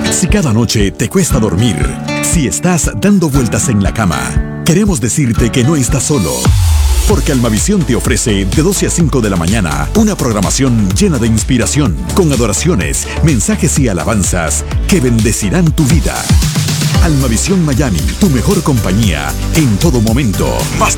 Si cada noche te cuesta dormir, si estás dando vueltas en la cama, queremos decirte que no estás solo. Porque Almavisión te ofrece de 12 a 5 de la mañana una programación llena de inspiración, con adoraciones, mensajes y alabanzas que bendecirán tu vida. Almavisión Miami, tu mejor compañía en todo momento. Más